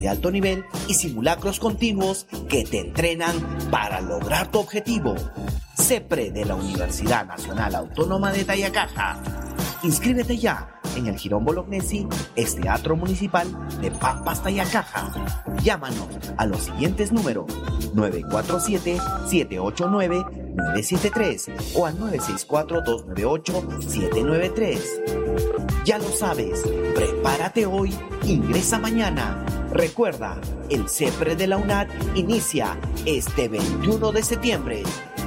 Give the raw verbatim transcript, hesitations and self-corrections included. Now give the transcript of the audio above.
de alto nivel y simulacros continuos que te entrenan para lograr tu objetivo. CEPRE de la Universidad Nacional Autónoma de Tayacaja. Inscríbete ya en el Girón Bolognesi, ex Teatro Municipal de Pampas, Tayacaja. Llámanos a los siguientes números: nueve cuatro siete, siete ocho nueve, nueve siete tres o al nueve seis cuatro, dos nueve ocho, siete nueve tres. Ya lo sabes, prepárate hoy, ingresa mañana. Recuerda, el CEPRE de la UNAD inicia este veintiuno de septiembre.